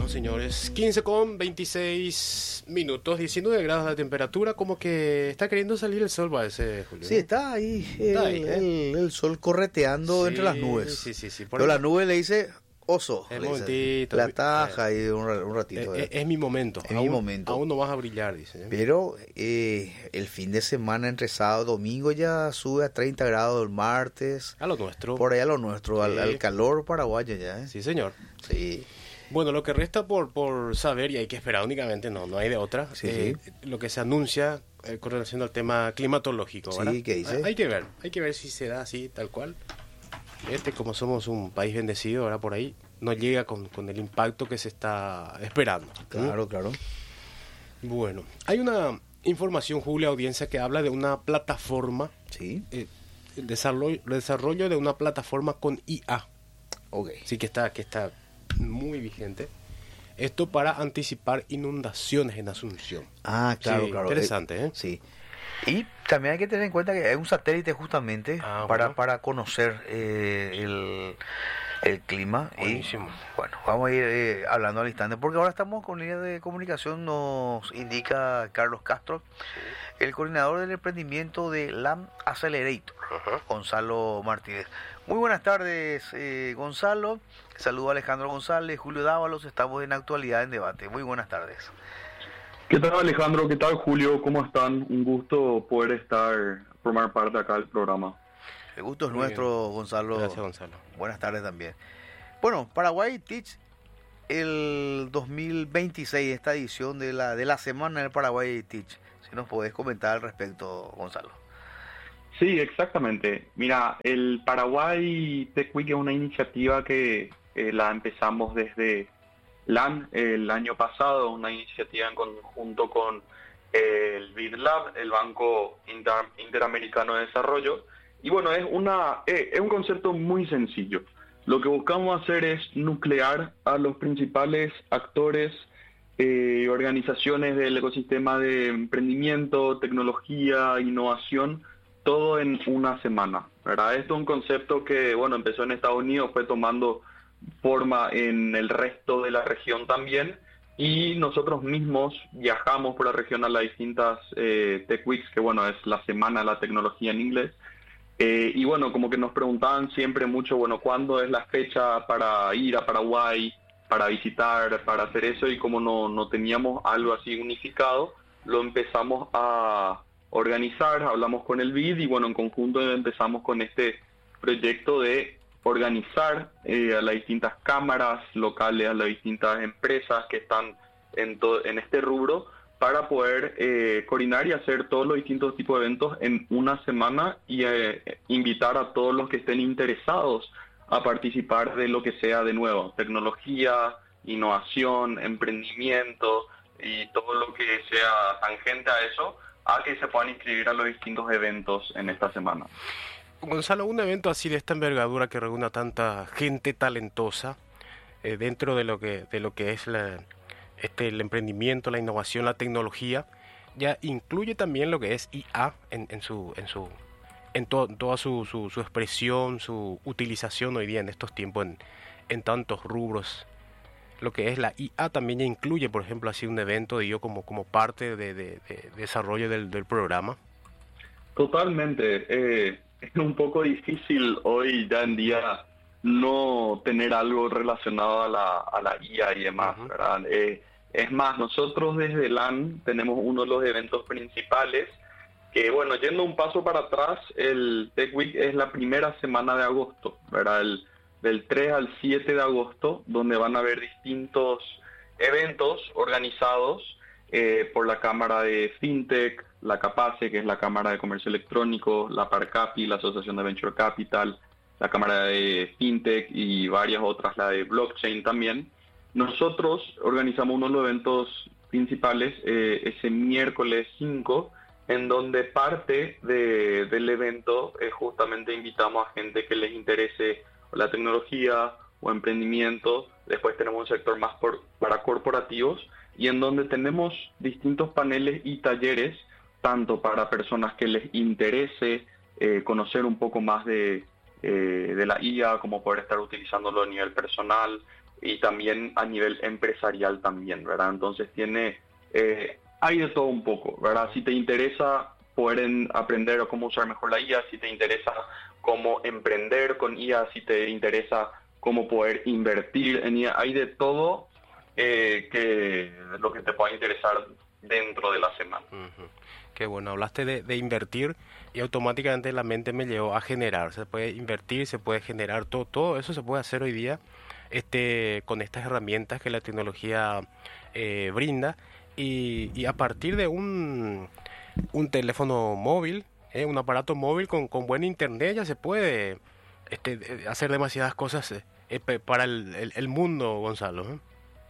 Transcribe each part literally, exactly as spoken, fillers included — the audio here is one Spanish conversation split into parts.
Bueno, señores, quince con veintiséis minutos, diecinueve grados de temperatura, como que está queriendo salir el sol, parece, Julio. Sí, está ahí, el, Está ahí, ¿eh? el, el sol correteando Sí, entre las nubes. Sí, sí, sí. Por Pero ahí- la nube le dice oso, Es le dice, momentito. la taja ahí un, ra- un ratito. Eh, ¿verdad? eh, es mi momento. Es mi aún, momento. Aún no vas a brillar, dice. ¿eh? Pero eh, el fin de semana entre sábado y domingo ya sube a treinta grados el martes. A lo nuestro. Por allá lo nuestro, al, Sí. al calor paraguayo ya. ¿eh? Sí, señor. Sí. Bueno, lo que resta por, por saber, y hay que esperar únicamente, no, no hay de otra, Sí, eh, lo que se anuncia eh, con relación al tema climatológico, Sí, ¿verdad? ¿qué dice? Hay, hay que ver, hay que ver si se da así, tal cual. Este, como somos un país bendecido, ahora por ahí, no llega con, con el impacto que se está esperando. Claro, claro. Bueno, hay una información, Julia, audiencia, que habla de una plataforma, Sí, eh, el desarrollo, el desarrollo de una plataforma con I A. ok. Sí, que está, que está muy vigente. Esto para anticipar inundaciones en Asunción. Ah, claro, Sí, claro. interesante, ¿eh? Sí. Y también hay que tener en cuenta que hay un satélite justamente Ah, para, bueno. para conocer eh, el, el clima. Buenísimo. Y bueno, vamos a ir eh, hablando al instante, porque ahora estamos con línea de comunicación, nos indica Carlos Castro, el coordinador del emprendimiento de LAM Accelerator, Ajá. Gonzalo Martínez. Muy buenas tardes, eh, Gonzalo. Saludo a Alejandro González, Julio Dávalos, estamos en Actualidad en Debate. Muy buenas tardes. ¿Qué tal, Alejandro? ¿Qué tal, Julio? ¿Cómo están? Un gusto poder estar, formar parte acá del programa. El gusto es Muy nuestro, bien. Gonzalo. Gracias, Gonzalo. Buenas tardes también. Bueno, Paraguay Teach, el dos mil veintiséis, esta edición de la de la semana del Paraguay Teach. Si nos podés comentar al respecto, Gonzalo. Sí, exactamente. Mira, el Paraguay Tech Week es una iniciativa que eh, la empezamos desde LAN el año pasado, una iniciativa en conjunto con eh, el BidLab, el Banco Inter- Interamericano de Desarrollo. Y bueno, es, una, eh, es un concepto muy sencillo. Lo que buscamos hacer es nuclear a los principales actores y eh, organizaciones del ecosistema de emprendimiento, tecnología, innovación, todo en una semana, ¿verdad? Esto es un concepto que, bueno, empezó en Estados Unidos, fue tomando forma en el resto de la región también, y nosotros mismos viajamos por la región a las distintas eh, Tech Weeks, que bueno, es la semana de la tecnología en inglés, eh, y bueno, como que nos preguntaban siempre mucho, bueno, ¿cuándo es la fecha para ir a Paraguay, para visitar, para hacer eso? Y como no, no teníamos algo así unificado, lo empezamos a organizar, hablamos con el B I D y bueno, en conjunto empezamos con este proyecto de organizar eh, a las distintas cámaras locales, a las distintas empresas que están en, to- en este rubro, para poder eh, coordinar y hacer todos los distintos tipos de eventos en una semana y eh, invitar a todos los que estén interesados a participar de lo que sea de nuevo, tecnología, innovación, emprendimiento y todo lo que sea tangente a eso, a que se puedan inscribir a los distintos eventos en esta semana. Gonzalo, un evento así de esta envergadura que reúne a tanta gente talentosa eh, dentro de lo que de lo que es la, este el emprendimiento, la innovación, la tecnología, ya incluye también lo que es I A en, en su en su en to, toda su, su, su expresión, su utilización hoy día en estos tiempos en, en tantos rubros. Lo que es la I A también ya incluye, por ejemplo, así un evento de yo como como parte de, de, de desarrollo del, del programa. Totalmente. Eh, es un poco difícil hoy ya en día no tener algo relacionado a la, a la I A y demás, Uh-huh. ¿verdad? Eh, es más, nosotros desde LAN tenemos uno de los eventos principales que, bueno, yendo un paso para atrás, el Tech Week es la primera semana de agosto, ¿verdad? El, del tres al siete de agosto, donde van a haber distintos eventos organizados eh, por la Cámara de FinTech, la CAPACE, que es la Cámara de Comercio Electrónico, la PARCAPI, la Asociación de Venture Capital, la Cámara de FinTech y varias otras, la de Blockchain también. Nosotros organizamos uno de los eventos principales eh, ese miércoles cinco, en donde parte de, del evento eh, justamente invitamos a gente que les interese la tecnología o emprendimiento. Después tenemos un sector más por, para corporativos, y en donde tenemos distintos paneles y talleres, tanto para personas que les interese eh, conocer un poco más de, eh, de la I A, como poder estar utilizándolo a nivel personal, y también a nivel empresarial también, ¿verdad? Entonces tiene, eh, hay de todo un poco, ¿verdad? Si te interesa poder en, aprender cómo usar mejor la I A, si te interesa cómo emprender con I A, si te interesa cómo poder invertir en I A, hay de todo eh, que lo que te pueda interesar dentro de la semana. Uh-huh. Qué bueno, hablaste de, de invertir y automáticamente la mente me llevó a generar. Se puede invertir, se puede generar, todo, todo eso se puede hacer hoy día este, con estas herramientas que la tecnología eh, brinda y, y a partir de un, un teléfono móvil, eh, un aparato móvil con, con buen internet ya se puede este, hacer demasiadas cosas eh, para el, el, el mundo, Gonzalo, ¿eh?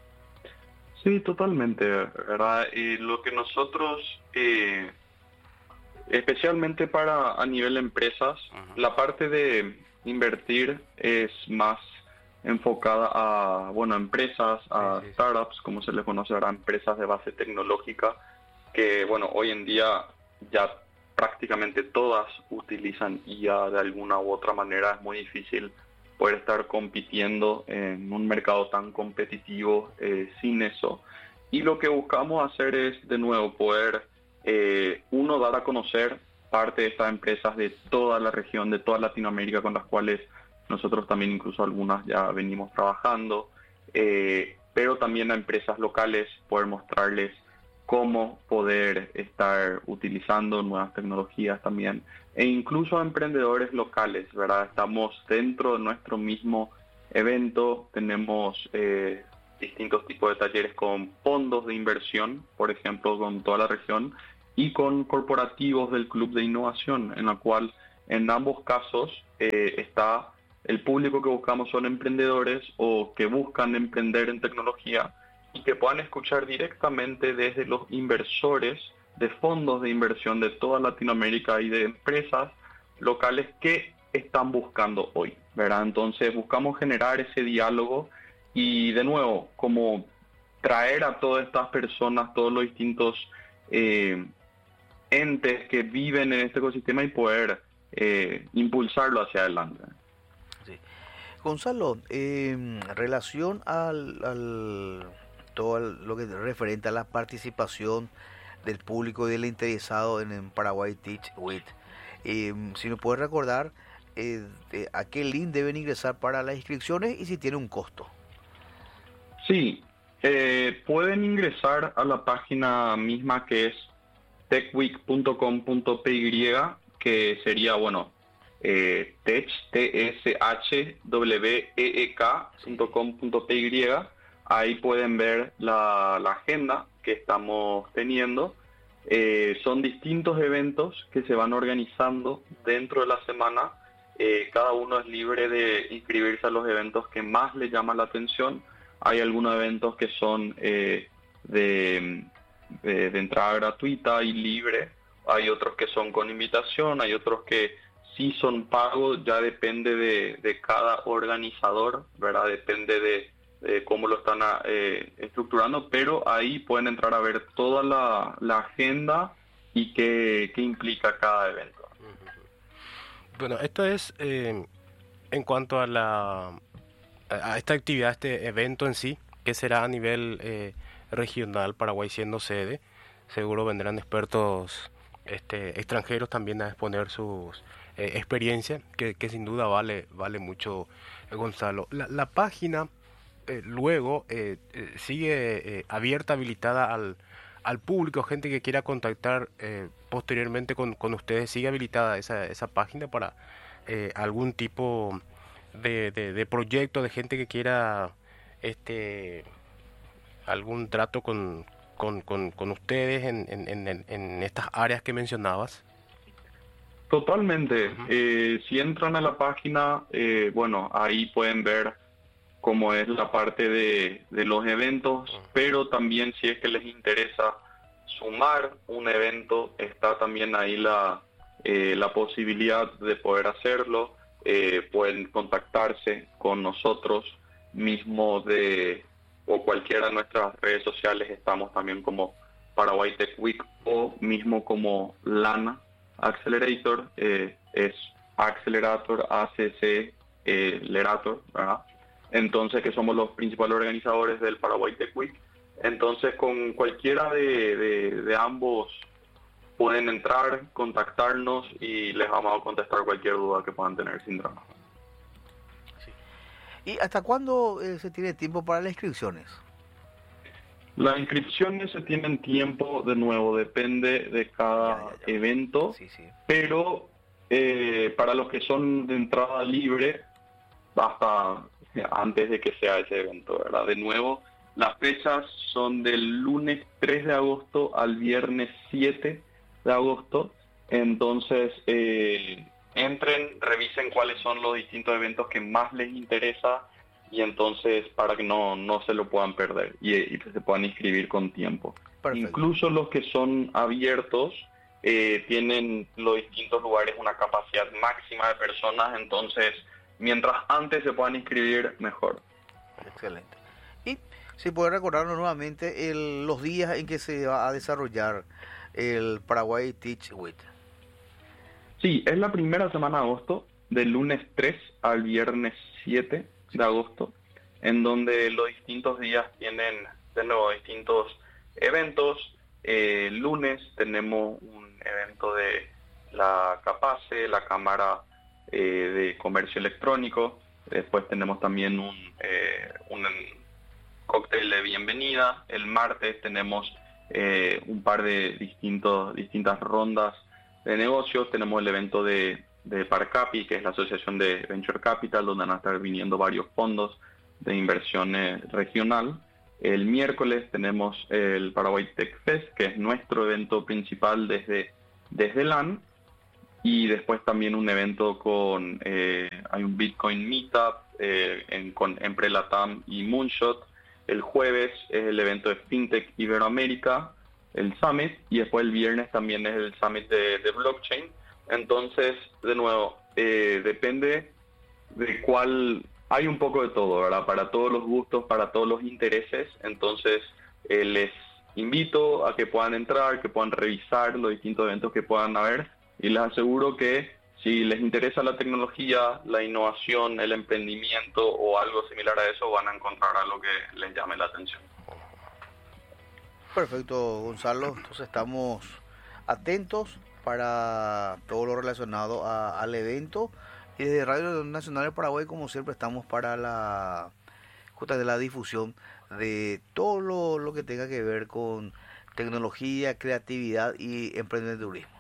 Sí, totalmente, ¿verdad? Y lo que nosotros, eh, especialmente para a nivel empresas, uh-huh. la parte de invertir es más enfocada a, bueno, empresas, a sí, sí, startups, sí. como se les conoce ahora, empresas de base tecnológica, que, bueno, hoy en día ya prácticamente todas utilizan I A de alguna u otra manera. Es muy difícil poder estar compitiendo en un mercado tan competitivo eh, sin eso. Y lo que buscamos hacer es, de nuevo, poder, eh, uno, dar a conocer parte de estas empresas de toda la región, de toda Latinoamérica, con las cuales nosotros también incluso algunas ya venimos trabajando, eh, pero también a empresas locales, poder mostrarles cómo poder estar utilizando nuevas tecnologías también, e incluso a emprendedores locales, ¿verdad? Estamos dentro de nuestro mismo evento, tenemos eh, distintos tipos de talleres con fondos de inversión, por ejemplo, con toda la región, y con corporativos del Club de Innovación, en la cual en ambos casos eh, está el público que buscamos son emprendedores o que buscan emprender en tecnología, y que puedan escuchar directamente desde los inversores de fondos de inversión de toda Latinoamérica y de empresas locales que están buscando hoy, ¿verdad? Entonces buscamos generar ese diálogo y, de nuevo, como traer a todas estas personas, todos los distintos eh, entes que viven en este ecosistema y poder eh, impulsarlo hacia adelante. Sí. Gonzalo, eh, en relación al... al... todo lo que referente a la participación del público y del interesado en, en Paraguay Teach With. Eh, si nos puedes recordar eh, de a qué link deben ingresar para las inscripciones y si tiene un costo. Sí, eh, pueden ingresar a la página misma que es techweek punto com punto p y, que sería, bueno, eh, tech, t s h w e e k punto com punto p y. Ahí pueden ver la, la agenda que estamos teniendo. Eh, son distintos eventos que se van organizando dentro de la semana. Eh, cada uno es libre de inscribirse a los eventos que más le llaman la atención. Hay algunos eventos que son eh, de, de, de entrada gratuita y libre. Hay otros que son con invitación. Hay otros que sí son pagos. Ya depende de, de cada organizador, ¿verdad? Depende de Eh, cómo lo están eh, estructurando, pero ahí pueden entrar a ver toda la, la agenda y qué, qué implica cada evento. Bueno, esto es eh, en cuanto a la a esta actividad, este evento en sí, que será a nivel eh, regional, Paraguay siendo sede. Seguro vendrán expertos este, extranjeros también a exponer sus eh, experiencias, que, que sin duda vale, vale mucho, eh, Gonzalo. La, la página Eh, luego eh, eh, sigue eh, abierta, habilitada al, al público, gente que quiera contactar eh, posteriormente con, con ustedes, sigue habilitada esa, esa página para eh, algún tipo de, de, de proyecto, de gente que quiera este algún trato con, con, con, con ustedes en, en, en, en estas áreas que mencionabas. Totalmente. Uh-huh. Eh, si entran a la página, eh, bueno, ahí pueden ver como es la parte de, de los eventos, pero también si es que les interesa sumar un evento, está también ahí la, eh, la posibilidad de poder hacerlo. Eh, pueden contactarse con nosotros mismos de, o cualquiera de nuestras redes sociales, estamos también como Paraguay Tech Week o mismo como LAN Accelerator, eh, es Accelerator, A C C, eh, Lerator, ¿verdad? entonces que somos los principales organizadores del Paraguay Tech Week. Entonces con cualquiera de, de, de ambos pueden entrar, contactarnos y les vamos a contestar cualquier duda que puedan tener sin drama. Sí. ¿Y hasta cuándo eh, se tiene tiempo para las inscripciones? Las inscripciones se tienen tiempo, de nuevo, depende de cada ya, ya, ya. evento, sí, sí. pero eh, para los que son de entrada libre, hasta antes de que sea ese evento, ¿verdad? De nuevo, las fechas son del lunes tres de agosto al viernes siete de agosto, entonces eh, entren, revisen cuáles son los distintos eventos que más les interesa y entonces para que no, no se lo puedan perder y, y que se puedan inscribir con tiempo. Perfecto. Incluso los que son abiertos eh, tienen los distintos lugares una capacidad máxima de personas, entonces mientras antes se puedan inscribir, mejor. Excelente. Y si puede recordarnos nuevamente el, los días en que se va a desarrollar el Paraguay Teach Week. Sí, es la primera semana de agosto, del lunes tres al viernes siete de agosto, en donde los distintos días tienen de nuevo distintos eventos. Eh, el lunes tenemos un evento de la CAPACE, la Cámara eh, de Comercio Electrónico. Después tenemos también un, eh, un cóctel de bienvenida. El martes tenemos eh, un par de distintos, distintas rondas de negocios. Tenemos el evento de de Parcapi, que es la asociación de Venture Capital, donde van a estar viniendo varios fondos de inversión eh, regional. El miércoles tenemos el Paraguay Tech Fest, que es nuestro evento principal desde, desde LAN, y después también un evento con, eh, hay un Bitcoin Meetup eh, en, con Emprelatam y Moonshot. El jueves es el evento de FinTech Iberoamérica, el Summit, y después el viernes también es el Summit de, de Blockchain. Entonces, de nuevo, eh, depende de cuál, hay un poco de todo, ¿verdad? Para todos los gustos, para todos los intereses. Entonces, eh, les invito a que puedan entrar, que puedan revisar los distintos eventos que puedan haber, y les aseguro que si les interesa la tecnología, la innovación, el emprendimiento o algo similar a eso, van a encontrar algo que les llame la atención. Perfecto, Gonzalo. Entonces estamos atentos para todo lo relacionado a, al evento, y desde Radio Nacional del Paraguay, como siempre, estamos para la de la difusión de todo lo, lo que tenga que ver con tecnología, creatividad y emprendedurismo.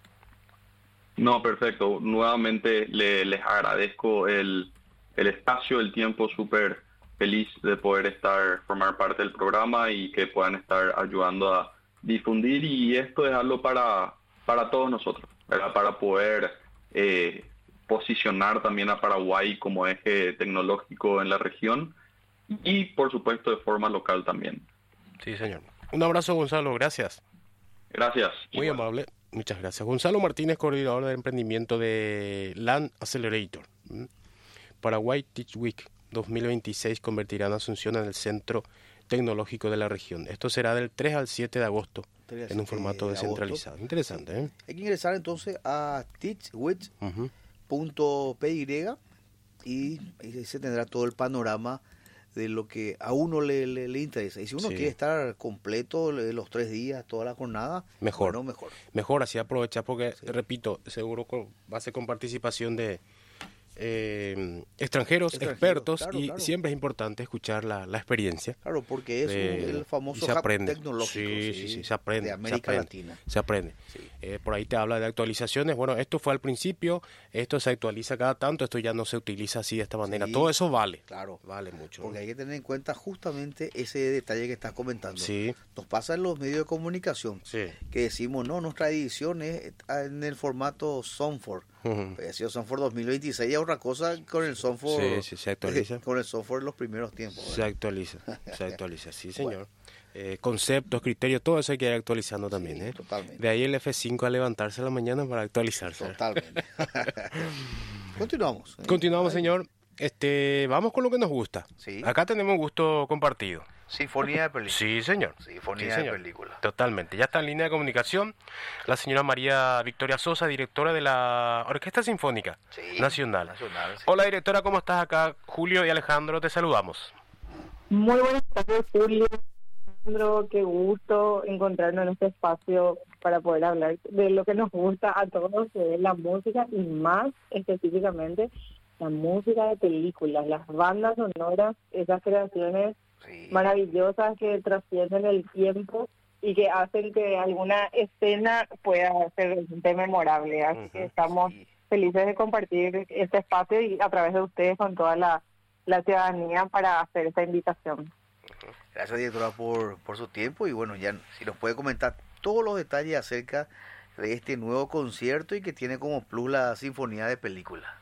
No, perfecto. Nuevamente le, les agradezco el, el espacio, el tiempo, súper feliz de poder estar, formar parte del programa y que puedan estar ayudando a difundir, y esto es algo para para todos nosotros, ¿verdad? Para poder eh, posicionar también a Paraguay como eje tecnológico en la región y, por supuesto, de forma local también. Sí, señor. Un abrazo, Gonzalo. Gracias. Gracias. Muy igual. Amable. Muchas gracias. Gonzalo Martínez, coordinador de emprendimiento de LAN Accelerator. Paraguay Teach Week dos mil veintiséis convertirá a Asunción en el centro tecnológico de la región. Esto será del tres al siete de agosto. En un formato descentralizado. Agosto. Interesante, ¿eh? Hay que ingresar entonces a teachwith punto p y uh-huh. y ahí se tendrá todo el panorama de lo que a uno le, le, le interesa. Y si uno sí. quiere estar completo los tres días, toda la jornada, mejor. Bueno, mejor. Mejor, así aprovechar porque, sí. repito, seguro va a ser con participación de Eh, extranjeros, Extranjero, expertos, claro, y claro. siempre es importante escuchar la, la experiencia. Claro, porque es de, un, el famoso hub tecnológico sí, sí, sí, se aprende, de América se aprende, Latina. Se aprende. Sí. Eh, por ahí te habla de actualizaciones. Bueno, esto fue al principio, esto se actualiza cada tanto, esto ya no se utiliza así de esta manera. Sí, todo eso vale. Claro. Vale mucho. Porque hay que tener en cuenta justamente ese detalle que estás comentando. Sí. Nos pasa en los medios de comunicación sí. que decimos, no, nuestra edición es en el formato Soundforce. Uh-huh. Pues ha sido Soundforce dos mil veintiséis y otra cosa con el Soundforce. Sí, sí, se actualiza. Con el Soundforce en los primeros tiempos. Se actualiza, se actualiza, sí, señor. Bueno. Eh, conceptos, criterios, todo eso hay que ir actualizando también. Sí, ¿eh? Totalmente. De ahí el F cinco a levantarse a la mañana para actualizarse. Totalmente. Continuamos. ¿eh? Continuamos, señor. este, vamos con lo que nos gusta. Sí. Acá tenemos un gusto compartido. Sinfonía de película. Sí, señor. Sinfonía Sí, de señor. película. Totalmente. Ya está en línea de comunicación la señora María Victoria Sosa, directora de la Orquesta Sinfónica Sí, Nacional. nacional, sí. Hola, directora, ¿cómo estás acá? Julio y Alejandro, te saludamos. Muy buenas tardes, Julio. Alejandro, qué gusto encontrarnos en este espacio para poder hablar de lo que nos gusta a todos, que es la música y más específicamente la música de películas, las bandas sonoras, esas creaciones Sí. maravillosas que trascienden el tiempo y que hacen que alguna escena pueda ser realmente memorable. Así que estamos Sí. felices de compartir este espacio y a través de ustedes con toda la, la ciudadanía para hacer esta invitación. Gracias, directora, por, por su tiempo y bueno, ya si nos puede comentar todos los detalles acerca de este nuevo concierto y que tiene como plus la Sinfonía de Película.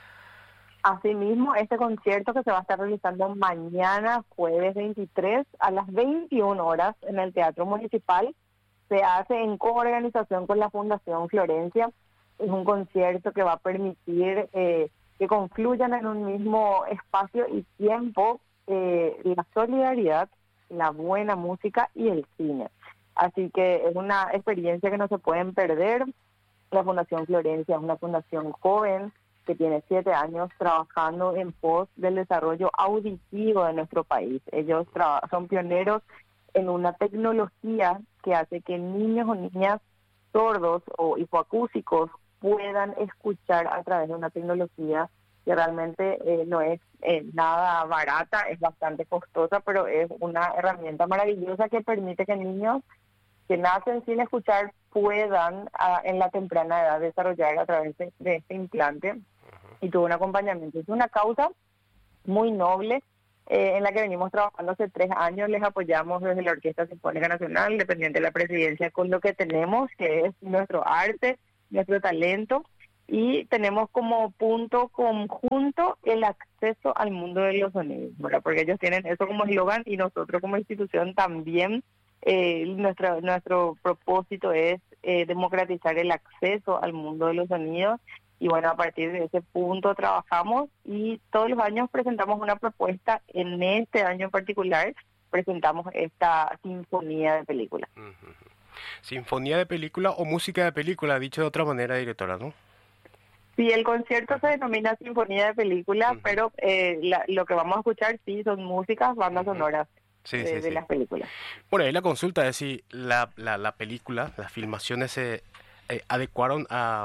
Asimismo, este concierto que se va a estar realizando mañana, jueves veintitrés, a las veintiuna horas en el Teatro Municipal, se hace en coorganización con la Fundación Florencia. Es un concierto que va a permitir eh, que confluyan en un mismo espacio y tiempo eh, la solidaridad, la buena música y el cine. Así que es una experiencia que no se pueden perder. La Fundación Florencia es una fundación joven que tiene siete años trabajando en pos del desarrollo auditivo de nuestro país. Ellos traba- son pioneros en una tecnología que hace que niños o niñas sordos o hipoacúsicos puedan escuchar a través de una tecnología que realmente eh, no es eh, nada barata, es bastante costosa, pero es una herramienta maravillosa que permite que niños que nacen sin escuchar puedan a, en la temprana edad desarrollar a través de, de este implante y todo un acompañamiento. Es una causa muy noble eh, en la que venimos trabajando hace tres años. Les apoyamos desde la Orquesta Sinfónica Nacional, dependiente de la presidencia, con lo que tenemos, que es nuestro arte, nuestro talento, y tenemos como punto conjunto el acceso al mundo de los sonidos, ¿verdad? Porque ellos tienen eso como eslogan y nosotros como institución también. Eh, nuestro, nuestro propósito es eh, democratizar el acceso al mundo de los sonidos y bueno, a partir de ese punto trabajamos y todos los años presentamos una propuesta. En este año en particular presentamos esta sinfonía de película. Uh-huh. Sinfonía de película o música de película, dicho de otra manera, directora, ¿no? Sí, el concierto uh-huh. se denomina Sinfonía de Película, uh-huh. pero eh, la, lo que vamos a escuchar sí son músicas, bandas uh-huh. sonoras. Sí, de, sí, de sí. las películas. Bueno, ahí la consulta es si la, la, la película, las filmaciones se eh, adecuaron a,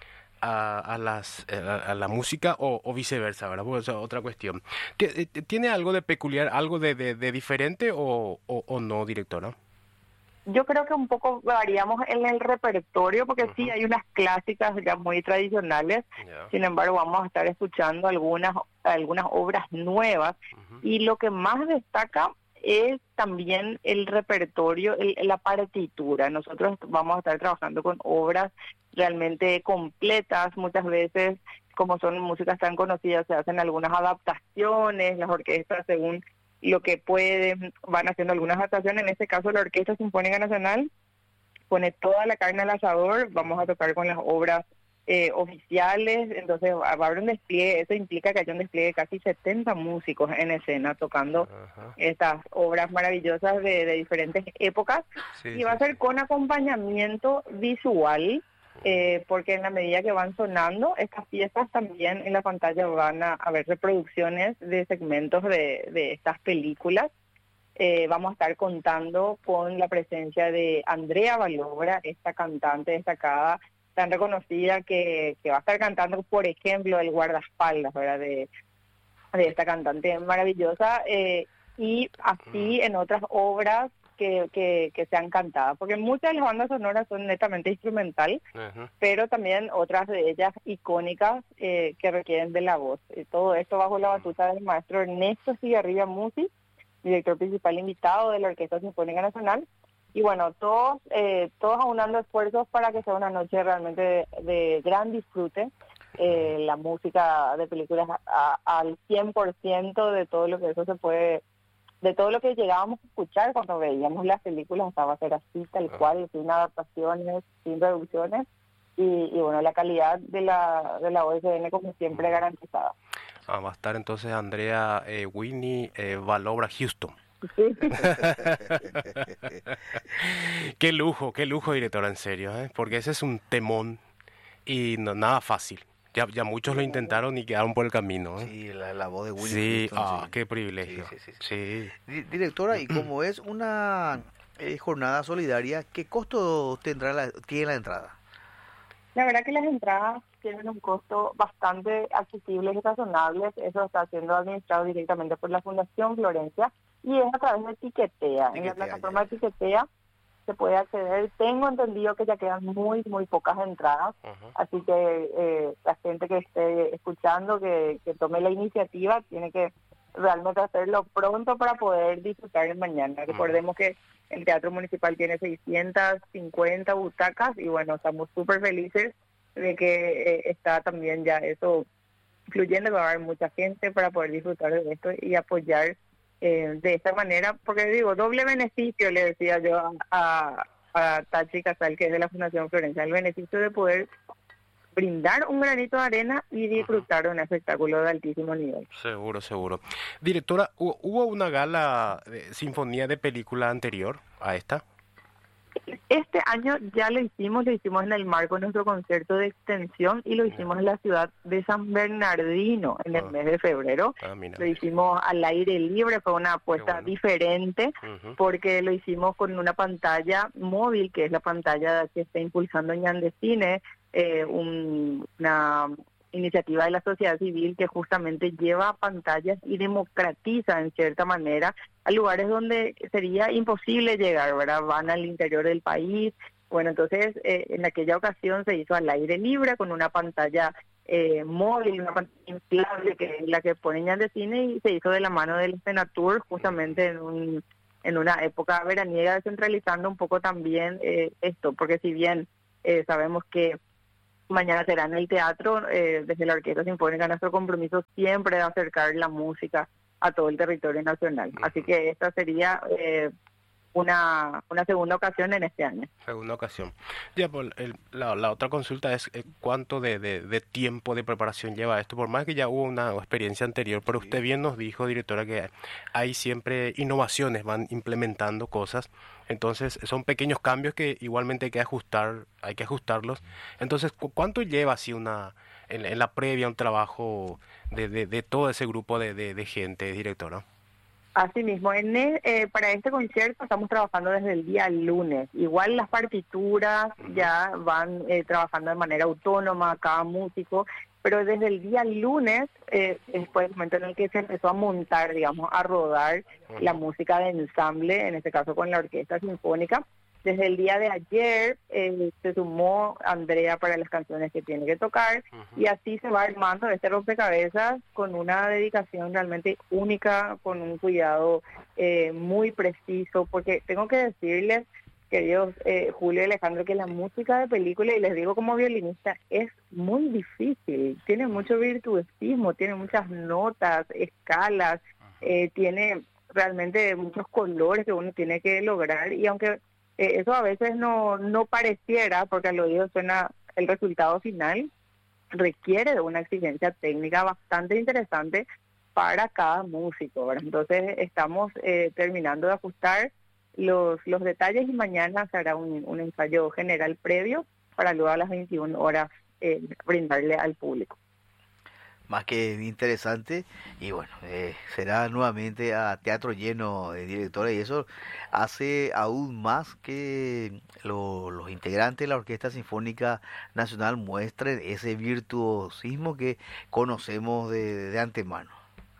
a, a, las, a, a la música o, o viceversa, ¿verdad? Pues, esa es otra cuestión. ¿Tiene algo de peculiar, algo de, de, de diferente o, o, o no, directora? Yo creo que un poco variamos en el repertorio, porque uh-huh. sí hay unas clásicas ya muy tradicionales, yeah. sin embargo vamos a estar escuchando algunas, algunas obras nuevas, uh-huh. y lo que más destaca es también el repertorio, el, la partitura. Nosotros vamos a estar trabajando con obras realmente completas, muchas veces, como son músicas tan conocidas, se hacen algunas adaptaciones, las orquestas según lo que pueden, van haciendo algunas adaptaciones. En este caso la Orquesta Sinfónica Nacional pone toda la carne al asador, vamos a tocar con las obras eh, oficiales, entonces va a haber un despliegue, eso implica que haya un despliegue de casi setenta músicos en escena tocando uh-huh. estas obras maravillosas de, de diferentes épocas, sí, y va sí, a ser sí. con acompañamiento visual, eh, porque en la medida que van sonando estas piezas también en la pantalla van a haber reproducciones de segmentos de, de estas películas. Eh, vamos a estar contando con la presencia de Andrea Balobra, esta cantante destacada, tan reconocida, que, que va a estar cantando, por ejemplo, el guardaespaldas, ¿verdad? De, de esta cantante maravillosa, eh, y así en otras obras que, que, que sean cantadas, porque muchas de las bandas sonoras son netamente instrumental, uh-huh. pero también otras de ellas icónicas eh, que requieren de la voz. Y todo esto bajo la batuta del maestro Ernesto Cigarrilla Musi, director principal invitado de la Orquesta Sinfónica Nacional. Y bueno, todos eh, todos aunando esfuerzos para que sea una noche realmente de, de gran disfrute. Eh, la música de películas a, a, al cien por ciento de todo lo que eso se puede, de todo lo que llegábamos a escuchar cuando veíamos las películas, o sea, va a ser así, tal cual, sin adaptaciones, sin reducciones. Y, y bueno, la calidad de la, de la O S N como siempre garantizada. Ah, va a estar entonces Andrea eh, Winnie eh, Valobra Houston. Sí. Qué lujo, qué lujo, directora, en serio, ¿eh? Porque ese es un temón y no, nada fácil. Ya, ya muchos lo intentaron y quedaron por el camino, ¿eh? Sí, la, la voz de Winnie Sí, Houston, ah, sí. qué Sí, privilegio. sí, sí, sí. Sí. Di- Directora, y como es una eh, jornada solidaria, ¿qué costo tendrá la, tiene la entrada? La verdad que las entradas tienen un costo bastante accesible y razonable. Eso está siendo administrado directamente por la Fundación Florencia y es a través de Tiquetea. En la Tiquetea, plataforma ya, de Tiquetea se puede acceder. Tengo entendido que ya quedan muy, muy pocas entradas, Ujú. así que eh, la gente que esté escuchando, que, que tome la iniciativa, tiene que realmente hacerlo pronto para poder disfrutar el mañana. Ujú. Recordemos que el Teatro Municipal tiene seiscientas cincuenta butacas y bueno, estamos súper felices de que eh, está también ya eso fluyendo, que va a haber mucha gente para poder disfrutar de esto y apoyar eh, de esta manera, porque digo, doble beneficio, le decía yo a, a, a Tachi Casal, que es de la Fundación Florencia, el beneficio de poder brindar un granito de arena y disfrutar de un espectáculo de altísimo nivel. Seguro, seguro. Directora, ¿hu- ¿hubo una gala de sinfonía de película anterior a esta? Este año ya lo hicimos, lo hicimos en el marco de nuestro concierto de extensión y lo hicimos en la ciudad de San Bernardino en el Ah. mes de febrero. Ah, mira. Lo hicimos al aire libre, fue una apuesta bueno. diferente Ujú. porque lo hicimos con una pantalla móvil, que es la pantalla que está impulsando Ñandecine, eh, un- una iniciativa de la sociedad civil que justamente lleva pantallas y democratiza en cierta manera a lugares donde sería imposible llegar, ¿verdad? Van al interior del país. Bueno, entonces eh, en aquella ocasión se hizo al aire libre con una pantalla eh, móvil, una pantalla inflable que es la que pone Ñandecine y se hizo de la mano del Senatur justamente en un en una época veraniega, descentralizando un poco también eh, esto, porque si bien eh, sabemos que mañana será en el teatro, eh, desde la Orquesta Sinfónica nuestro compromiso siempre de acercar la música a todo el territorio nacional. Así que esta sería eh, una, una segunda ocasión en este año. Segunda ocasión. Ya, pues, el- la, la otra consulta es eh, cuánto de, de- de tiempo de preparación lleva esto, por más que ya hubo una experiencia anterior, pero usted bien nos dijo, directora, que hay siempre innovaciones, van implementando cosas, entonces son pequeños cambios que igualmente hay que ajustar, hay que ajustarlos. Entonces, ¿cu- ¿cuánto lleva así una, en, en la previa un trabajo de, de, de todo ese grupo de, de, de gente, directora? Asimismo, en el- eh, para este concierto estamos trabajando desde el día lunes. Igual las partituras Ujú. ya van eh, trabajando de manera autónoma, cada músico, pero desde el día lunes eh, es pues el momento en el que se empezó a montar, digamos, a rodar la Ujú. música de ensamble, en este caso con la Orquesta Sinfónica. Desde el día de ayer eh, se sumó Andrea para las canciones que tiene que tocar Ujú. y así se va armando este rompecabezas con una dedicación realmente única, con un cuidado eh, muy preciso, porque tengo que decirles, queridos eh, Julio y Alejandro, que la música de película, y les digo como violinista, es muy difícil, tiene mucho virtuosismo, tiene muchas notas, escalas, eh, tiene realmente muchos colores que uno tiene que lograr, y aunque eh, eso a veces no, no pareciera, porque al oído suena el resultado final, requiere de una exigencia técnica bastante interesante para cada músico, ¿verdad? Entonces estamos eh, terminando de ajustar los, los detalles y mañana se hará un, un ensayo general previo para luego a las veintiuna horas eh, brindarle al público. Más que interesante, y bueno, eh, será nuevamente a teatro lleno de directores, y eso hace aún más que lo- los integrantes de la Orquesta Sinfónica Nacional muestren ese virtuosismo que conocemos de, de antemano.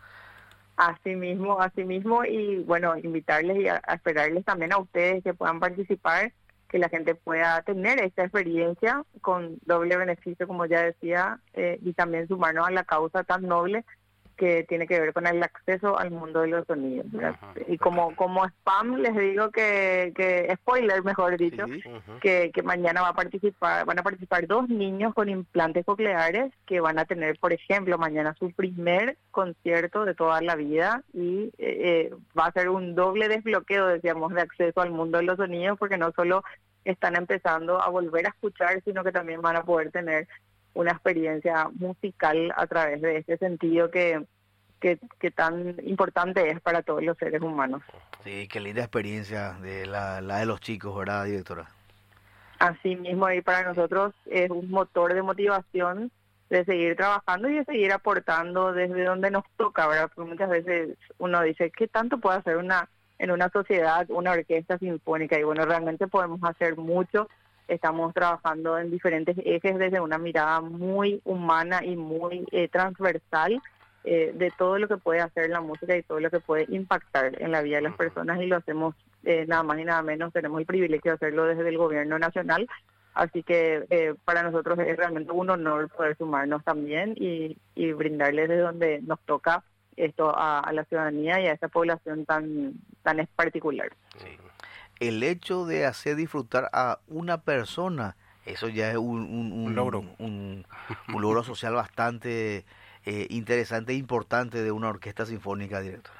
Así mismo, así mismo, y bueno, invitarles y a, a esperarles también a ustedes que puedan participar, que la gente pueda tener esta experiencia con doble beneficio, como ya decía, eh, y también sumarnos a la causa tan noble que tiene que ver con el acceso al mundo de los sonidos, ¿verdad? Ajá. Y como como spam les digo que, que spoiler, mejor dicho, Sí, Ujú. que, que mañana va a participar, van a participar dos niños con implantes cocleares que van a tener, por ejemplo, mañana su primer concierto de toda la vida y eh, eh, va a ser un doble desbloqueo, decíamos, de acceso al mundo de los sonidos, porque no solo están empezando a volver a escuchar, sino que también van a poder tener una experiencia musical a través de este sentido que, que, que tan importante es para todos los seres humanos. Sí, qué linda experiencia de la, la de los chicos, ¿verdad, directora? Así mismo, y para nosotros es un motor de motivación de seguir trabajando y de seguir aportando desde donde nos toca, ¿verdad? Porque muchas veces uno dice, ¿qué tanto puede hacer una en una sociedad, una orquesta sinfónica? Y bueno, realmente podemos hacer mucho. Estamos trabajando en diferentes ejes desde una mirada muy humana y muy eh, transversal eh, de todo lo que puede hacer la música y todo lo que puede impactar en la vida de las personas, y lo hacemos eh, nada más y nada menos. Tenemos el privilegio de hacerlo desde el gobierno nacional. Así que eh, para nosotros es realmente un honor poder sumarnos también y, y brindarles desde donde nos toca esto a, a la ciudadanía y a esa población tan tan es particular. Sí. El hecho de hacer disfrutar a una persona, eso ya es un, un, un, un logro, un, un logro social bastante eh, interesante e importante de una orquesta sinfónica, directora.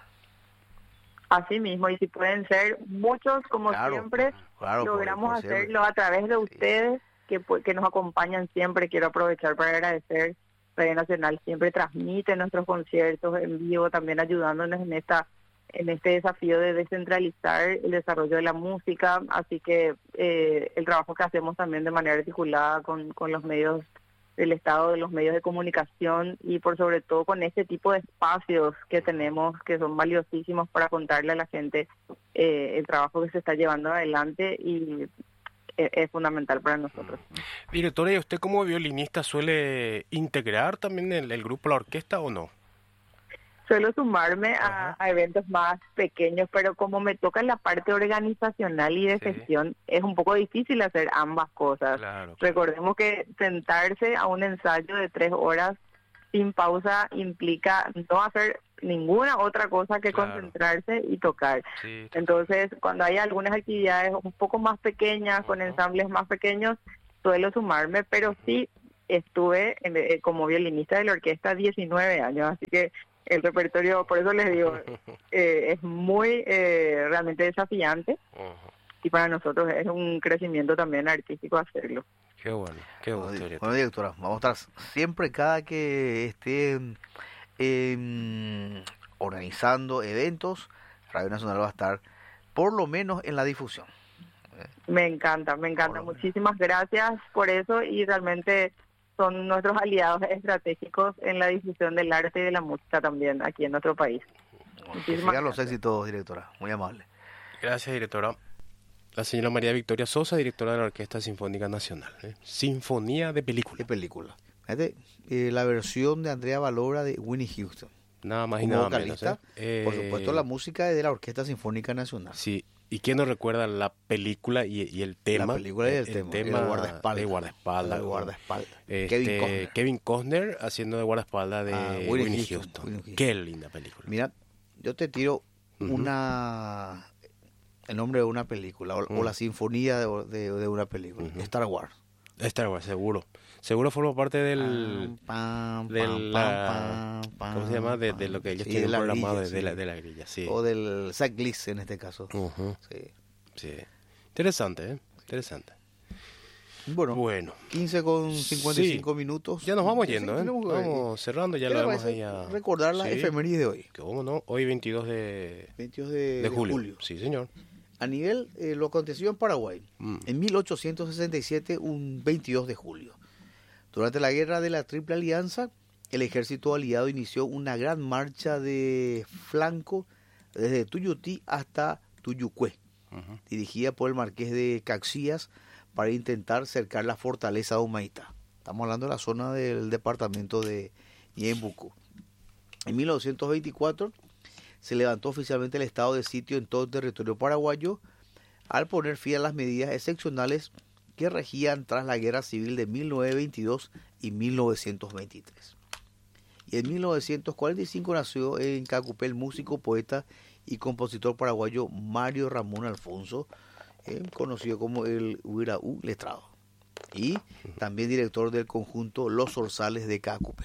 Así mismo, y si pueden ser muchos, como claro, siempre, claro, logramos por, por hacerlo a través de ustedes, sí. que, que nos acompañan siempre. Quiero aprovechar para agradecer. Radio Nacional siempre transmite nuestros conciertos en vivo, también ayudándonos en esta en este desafío de descentralizar el desarrollo de la música. Así que eh, el trabajo que hacemos también de manera articulada con, con los medios del Estado, de los medios de comunicación, y por sobre todo con este tipo de espacios que tenemos, que son valiosísimos para contarle a la gente eh, el trabajo que se está llevando adelante, y es, es fundamental para nosotros. Directora, ¿y usted como violinista suele integrar también el, el grupo, la orquesta, o no? Suelo sumarme a, a eventos más pequeños, pero como me toca en la parte organizacional y de sí. gestión, es un poco difícil hacer ambas cosas. Claro, claro. Recordemos que sentarse a un ensayo de tres horas sin pausa implica no hacer ninguna otra cosa que claro. concentrarse y tocar. Sí, Entonces, cuando hay algunas actividades un poco más pequeñas, uh-huh. con ensambles más pequeños, suelo sumarme, pero sí estuve en, eh, como violinista de la orquesta diecinueve años, así que el repertorio, por eso les digo, eh, es muy eh, realmente desafiante, uh-huh. y para nosotros es un crecimiento también artístico hacerlo. Qué bueno, qué bueno. Bueno, bueno, directora, vamos a estar siempre, cada que esté eh, organizando eventos, Radio Nacional va a estar por lo menos en la difusión. Me encanta, me encanta. Muchísimas gracias por eso, y realmente son nuestros aliados estratégicos en la difusión del arte y de la música también aquí en nuestro país. Que sigan los éxitos, directora. Muy amable. Gracias, directora. La señora María Victoria Sosa, directora de la Orquesta Sinfónica Nacional. ¿eh? Sinfonía de película. De película. Fíjate, eh, la versión de Andrea Valora de Winnie Houston. Nada más y nada vocalista, menos. ¿eh? Por supuesto, la música es de la Orquesta Sinfónica Nacional. Sí. ¿Y quién nos recuerda la película y, y el tema? La película y el, el tema. tema el guardaespaldas. De guardaespaldas. El guardaespaldas. Este, Kevin Costner. Kevin Costner haciendo de guardaespaldas de ah, Winnie, Winnie Houston. Houston. Winnie Houston. Qué linda película. Mira, yo te tiro uh-huh. una... el nombre de una película, o, uh-huh. o la sinfonía de, de, de una película. Uh-huh. Star Wars. Star Wars, seguro. Seguro forma parte del... Pam, pam, de la, pam, pam, ¿cómo se llama? De, de lo que ellos sí, tienen programado grilla, de, sí. de, la, de la grilla, sí. O del Zach List en este caso. Uh-huh. Sí. Sí. Interesante, ¿eh? Interesante. Bueno, bueno. quince con cincuenta y cinco sí. minutos. Ya nos vamos yendo, ¿eh? Vamos cerrando, ya lo vamos ahí a... recordar la sí. efeméride de hoy. Que cómo no, hoy veintidós de... veintidós de, de, julio. de julio. Sí, señor. A nivel, eh, lo aconteció en Paraguay, mm. en mil ochocientos sesenta y siete, un veintidós de julio. Durante la guerra de la Triple Alianza, el ejército aliado inició una gran marcha de flanco desde Tuyutí hasta Tuyucué, uh-huh. dirigida por el marqués de Caxias para intentar cercar la fortaleza de Humaitá. Estamos hablando de la zona del departamento de Ñembucú. En mil novecientos veinticuatro se levantó oficialmente el estado de sitio en todo el territorio paraguayo al poner fin a las medidas excepcionales que regían tras la guerra civil de mil novecientos veintidós y mil novecientos veintitrés. Y en mil novecientos cuarenta y cinco nació en Cacupé el músico, poeta y compositor paraguayo Mario Ramón Alfonso, eh, conocido como el Huiraú Letrado, y también director del conjunto Los Zorzales de Cacupé.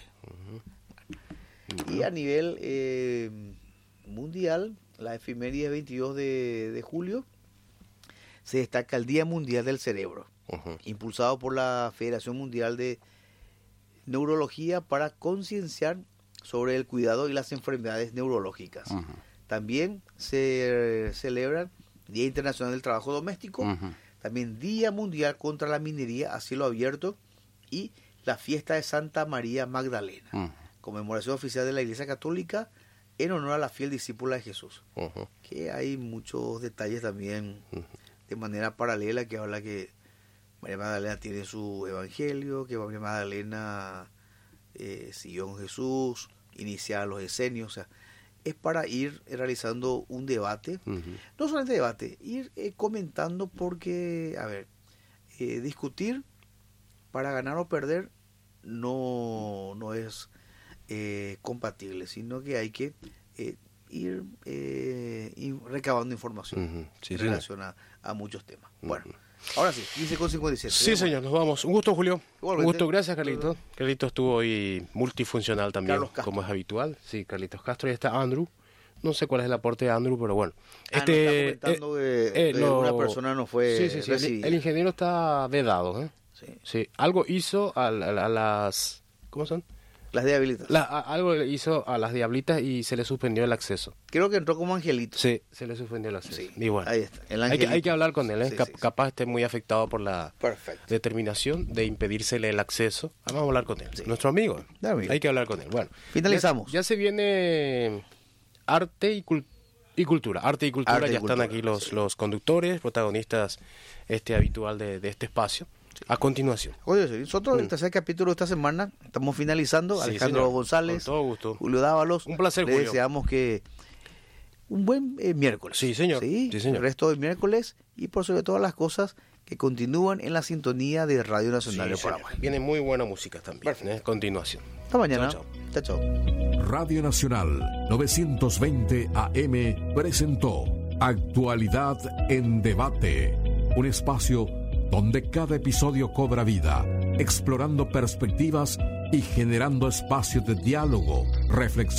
Uh-huh. Y a nivel eh, mundial, la efeméride veintidós de, de julio, se destaca el Día Mundial del Cerebro, uh-huh. impulsado por la Federación Mundial de neurología para concienciar sobre el cuidado y las enfermedades neurológicas. Uh-huh. También se celebra Día Internacional del Trabajo Doméstico, uh-huh. también Día Mundial contra la Minería a Cielo Abierto y la fiesta de Santa María Magdalena, uh-huh. conmemoración oficial de la Iglesia Católica en honor a la fiel discípula de Jesús. Uh-huh. Que hay muchos detalles también uh-huh. de manera paralela que habla que María Magdalena tiene su evangelio, que María Magdalena eh, siguió con Jesús, iniciar los esenios, o sea, es para ir realizando un debate, uh-huh. no solamente debate, ir eh, comentando porque, a ver, eh, discutir para ganar o perder no, no es eh, compatible, sino que hay que eh, ir, eh, ir recabando información uh-huh. sí, en sí, relación a, a muchos temas. Uh-huh. Bueno. Ahora sí, quince con cincuenta y siete. Sí, señor, nos vamos. Un gusto, Julio. Igualmente. Un gusto, gracias, Carlitos. Carlitos estuvo hoy multifuncional también, como es habitual. Sí, Carlitos Castro, y está Andrew. No sé cuál es el aporte de Andrew, pero bueno. Ah, este, está comentando eh, que, eh, lo, una persona no fue sí, sí, sí, recibida. El, el ingeniero está vedado, ¿eh? Sí. Sí. Algo hizo a, a, a las... ¿Cómo son? Las diablitas. La, a, algo le hizo a las diablitas y se le suspendió el acceso. Creo que entró como angelito. Sí, se le suspendió el acceso. Sí, y bueno, ahí está. El hay, que, hay que hablar con él, ¿eh? Sí, Cap- sí, sí. Capaz esté muy afectado por la Perfecto. determinación de impedírsele el acceso. Vamos a hablar con él. Sí. Nuestro amigo. amigo. Hay que hablar con él. Bueno, finalizamos. Ya, ya se viene arte y, cul- y cultura. Arte y cultura. Arte ya y están cultura, aquí los, sí. los conductores, protagonistas este habitual de, de este espacio. A continuación. Oye, nosotros el tercer capítulo de esta semana estamos finalizando. Sí, Alejandro señor. González, con todo gusto. Julio Dávalos. Un placer, Le Julio. deseamos que un buen eh, miércoles. Sí, señor. ¿Sí? Sí, señor. El resto del miércoles y por sobre todas las cosas que continúan en la sintonía de Radio Nacional sí, de Paraguay. Señor. Viene muy buena música también. En ¿eh? continuación. Hasta mañana. Chao, chao. chao, chao. Radio Nacional novecientos veinte A M presentó Actualidad en Debate, un espacio donde cada episodio cobra vida, explorando perspectivas y generando espacios de diálogo, reflexión